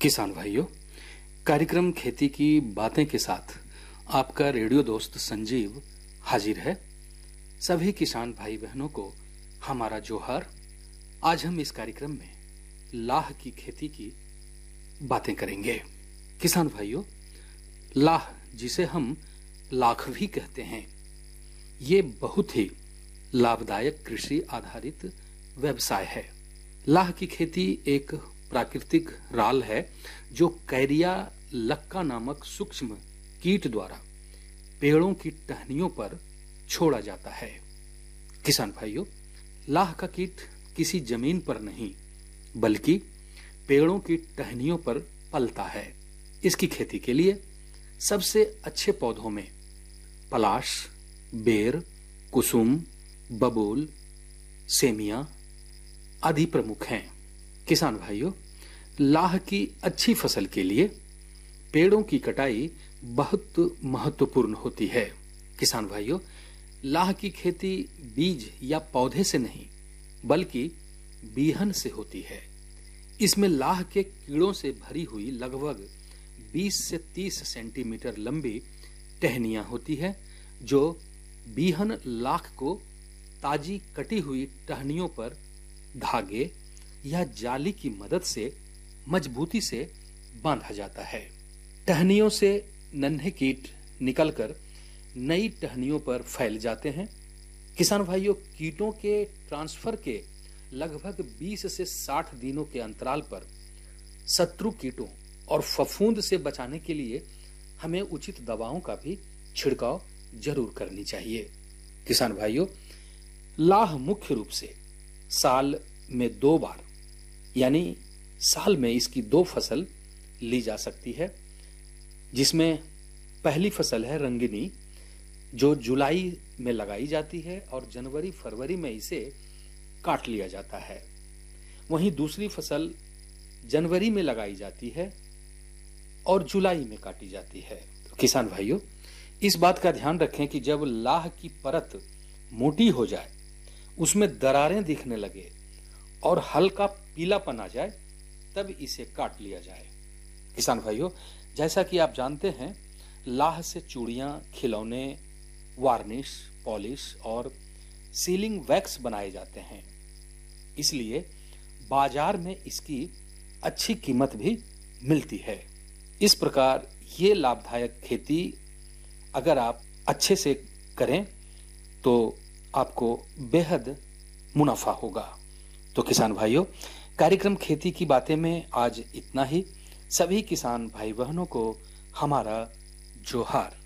किसान भाइयों, कार्यक्रम खेती की बातें के साथ आपका रेडियो दोस्त संजीव हाजिर है। सभी किसान भाई बहनों को हमारा जोहार। आज हम इस कार्यक्रम में लाह की खेती की बातें करेंगे। किसान भाइयों, लाह जिसे हम लाख भी कहते हैं, ये बहुत ही लाभदायक कृषि आधारित व्यवसाय है। लाह की खेती एक प्राकृतिक राल है जो कैरिया लक्का नामक सूक्ष्म कीट द्वारा पेड़ों की टहनियों पर छोड़ा जाता है। किसान भाइयों, लाह का कीट किसी जमीन पर नहीं बल्कि पेड़ों की टहनियों पर पलता है। इसकी खेती के लिए सबसे अच्छे पौधों में पलाश, बेर, कुसुम, बबूल, सेमिया आदि प्रमुख हैं। किसान भाइयों, लाह की अच्छी फसल के लिए पेड़ों की कटाई बहुत महत्वपूर्ण होती है। किसान भाइयों, लाह की खेती बीज या पौधे से नहीं बल्कि बीहन से होती है। इसमें लाह के कीड़ों से भरी हुई लगभग 20 से 30 सेंटीमीटर लंबी टहनियां होती है जो बीहन लाख को ताजी कटी हुई टहनियों पर धागे या जाली की मदद से मजबूती से बांधा जाता है। टहनियों से नन्हे कीट निकलकर नई टहनियों पर फैल जाते हैं। किसान भाइयों, कीटों के ट्रांसफर के लगभग 20 से 60 दिनों के अंतराल पर शत्रु कीटों और फफूंद से बचाने के लिए हमें उचित दवाओं का भी छिड़काव जरूर करनी चाहिए। किसान भाइयों, लाह मुख्य रूप से साल में 2 बार यानी साल में इसकी 2 फसल ली जा सकती है, जिसमें पहली फसल है रंगिनी जो जुलाई में लगाई जाती है और जनवरी फरवरी में इसे काट लिया जाता है। वहीं दूसरी फसल जनवरी में लगाई जाती है और जुलाई में काटी जाती है। तो किसान भाइयों, इस बात का ध्यान रखें कि जब लाह की परत मोटी हो जाए, उसमें दरारें दिखने लगे और हल्का पीलापन आ जाए, तब इसे काट लिया जाए। किसान भाइयों, जैसा कि आप जानते हैं, लाह से चूड़ियां, खिलौने, वार्निश, पॉलिश और सीलिंग वैक्स बनाए जाते हैं। इसलिए बाजार में इसकी अच्छी कीमत भी मिलती है। इस प्रकार ये लाभदायक खेती अगर आप अच्छे से करें तो आपको बेहद मुनाफा होगा। तो किसान भाइयों, कार्यक्रम खेती की बातें में आज इतना ही। सभी किसान भाई बहनों को हमारा जोहार।